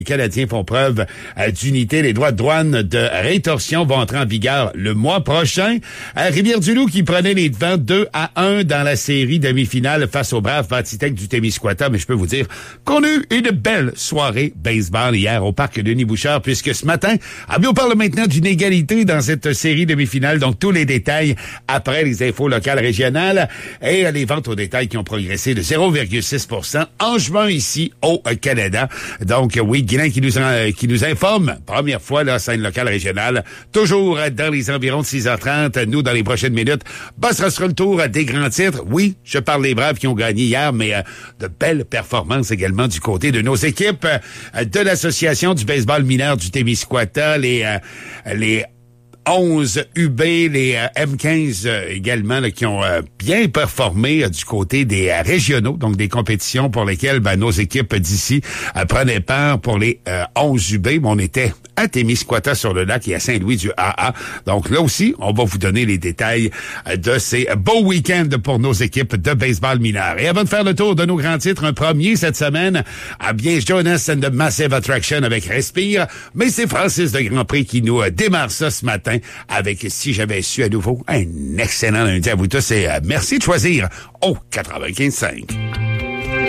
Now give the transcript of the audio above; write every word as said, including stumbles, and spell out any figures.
Les Canadiens font preuve euh, d'unité. Les droits de douane de rétorsion vont entrer en vigueur le mois prochain. Euh, Rivière-du-Loup qui prenait les devants deux à un dans la série demi-finale face aux braves Vantictech du Témiscouata. Mais je peux vous dire qu'on a eu une belle soirée baseball hier au parc Denis-Bouchard, puisque ce matin, ah bien, on parle maintenant d'une égalité dans cette série demi-finale. Donc, tous les détails après les infos locales régionales et euh, les ventes au détail qui ont progressé de zéro virgule six pour cent en juin ici au Canada. Donc, oui, Guilain qui nous en, qui nous informe, première fois, là, scène locale régionale, toujours dans les environs de six heures trente. Nous, dans les prochaines minutes, bah, ce sera le tour des grands titres. Oui, je parle des Braves qui ont gagné hier, mais euh, de belles performances également du côté de nos équipes euh, de l'Association du baseball mineur du Témiscouata, les, euh, les onze U B, les euh, M quinze euh, également là, qui ont euh, bien performé euh, du côté des euh, régionaux, donc des compétitions pour lesquelles ben, nos équipes d'ici euh, prenaient part pour les euh, onze U B. Mais on était à Témiscouata sur le lac et à Saint-Louis du A A. Donc là aussi, on va vous donner les détails euh, de ces beaux week-ends pour nos équipes de baseball mineur. Et avant de faire le tour de nos grands titres, un premier cette semaine, à bien Jonas and the Massive Attraction avec Respire, mais c'est Francis de Grand Prix qui nous euh, démarre ça ce matin avec Si j'avais su à nouveau. Un excellent lundi à vous tous et euh, merci de choisir au quatre-vingt-quinze cinq.